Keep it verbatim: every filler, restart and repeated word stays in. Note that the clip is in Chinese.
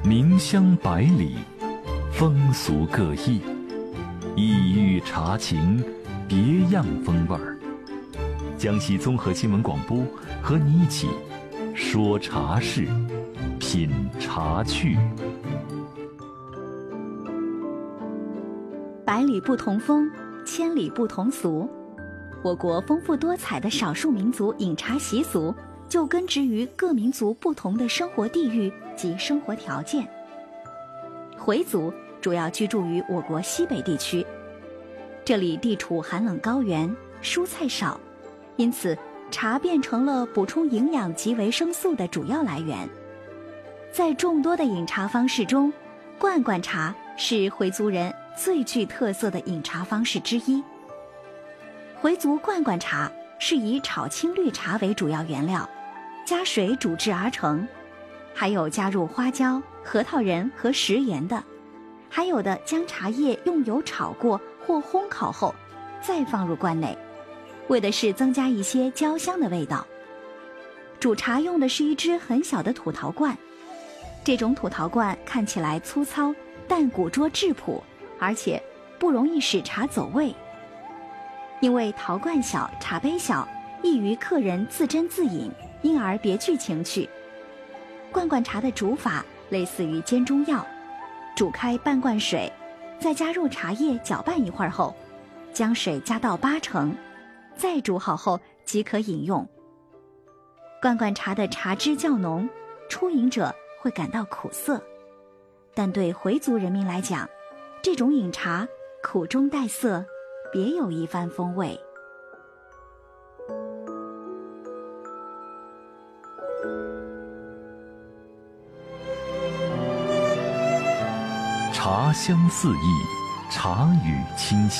名香百里，风俗各异，异域茶情，别样风味儿。江西综合新闻广播和你一起说茶事，品茶趣。 百里不同风，千里不同俗。我国丰富多彩的少数民族饮茶习俗，就根植于各民族不同的生活地域及生活条件。回族主要居住于我国西北地区，这里地处寒冷高原，蔬菜少，因此茶变成了补充营养及维生素的主要来源。在众多的饮茶方式中，罐罐茶是回族人最具特色的饮茶方式之一。回族罐罐茶是以炒青绿茶为主要原料，加水煮制而成，还有加入花椒、核桃仁和食盐的，还有的将茶叶用油炒过或烘烤后再放入罐内，为的是增加一些焦香的味道。煮茶用的是一只很小的土陶罐，这种土陶罐看起来粗糙，但古拙质朴，而且不容易使茶走味。因为陶罐小，茶杯小，易于客人自斟自饮，因而别具情趣。罐罐茶的煮法类似于煎中药，煮开半罐水，再加入茶叶搅拌一会儿后，将水加到八成，再煮好后即可饮用。罐罐茶的茶汁较浓，初饮者会感到苦涩，但对回族人民来讲，这种饮茶苦中带涩，别有一番风味。 茶香四溢，茶语清新。